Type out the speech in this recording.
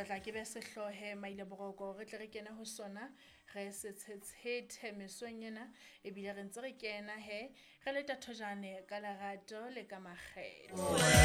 tla ke be sehlohe maile boroko re tle re kene ho sona re se tshetshethe mesong ena ebile re ntse re kena he re le tathojane ka lerato le ka makgetlo.